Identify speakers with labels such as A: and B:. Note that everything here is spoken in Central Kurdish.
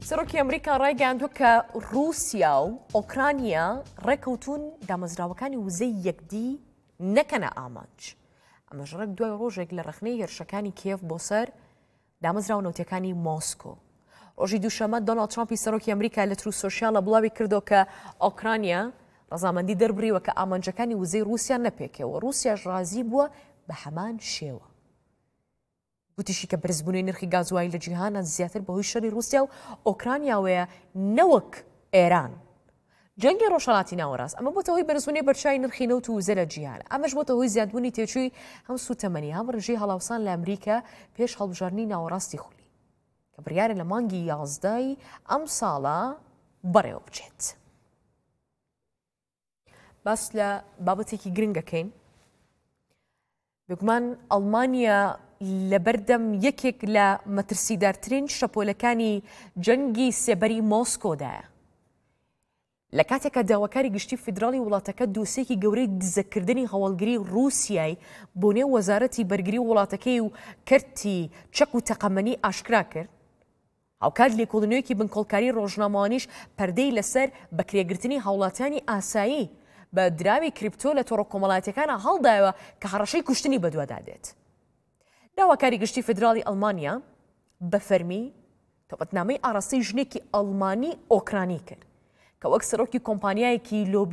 A: سەرۆکی ئەمریکا ڕایگەیاندووە کە رووسیا و ئۆکرانیا ڕێکەوتون دامەزراوەکانی وزەی یەکدی نەکەنە ئامانج. ئەمەش ڕێک دوای ڕۆژێک لە ڕخنەی هێرشەکانی کیێف بۆ سەر دامەزراوە نەوتەکانی مۆسکۆ. ڕۆژی دووشەمە دۆناڵد ترامپی سەرۆکی ئەمریکا لە تروس سۆشیالە بڵاوی کردو کە ئۆکرانیا ڕەزامەندی دەربڕیوە کە ئامانجەکانی وزەی رووسیا نەپێکەوە. رووسیاش ڕازی بووە بە هەمان شێوە. گوتیشی کە بەرزبوونی نرخی گازوایی لە جیهانە زیاتر بەهۆی شەڕی رووسیا و ئۆکرانیاوەیە نەوەک ئێران. جەنگی ڕۆژهەڵاتی ناوەڕاست ئەمە بۆتە هۆی بەرزبوونی بەرچاوی نرخی نەوت و وزە لە جیهانە. ئەمەش بۆتە هۆی زیادبوونی تێچووی هەم سوتەمەنی هەم ڕژەی هەڵاوسان لە ئەمریکا پێش هەڵبژاردننی ناوەڕاستی خولی کە بڕیارە لە مانگی 11 ئەم ساڵە بەڕێوە بچێت. باس لە بابەتێکی گرنگەکەین. بگومان ئەڵمانیا لەبەردەم یەکێک لە مەترسیدارترین شەپۆلەکانی جەنگی سێبەری مۆسکۆدایە. لە کاتێکە داواکاری گشتی فیدراڵی وڵاتەکە دۆسێکی گەورەی دزەکردنی هەوڵگری رووسیای بۆ نێو وەزارەتی بەرگری وڵاتەکەی و کەرتی چەک و تەقەمەنی ئاشکرا کرد. هاوکات لێکۆڵینەوەیەکی بنکۆڵکاری ڕۆژنامەوانیش پەردەی لەسەر بەکرێگرتنی هاوڵاتیانی ئاسایی بە دراوی کریپتۆ لە تۆڕە کۆمەڵایەتەکانە هەڵدایەوە کە هەڕەشەی کوشتنی بەدوادادێت. داواکاری گشتی فیدراڵی ئەڵمانیا بە فەرمی تۆمەتنامەی ئاڕاستەی ژنێکی ئەڵمانی ئۆکرانی کرد کە وەک سەرۆکی کۆمپانیایەکی لۆبی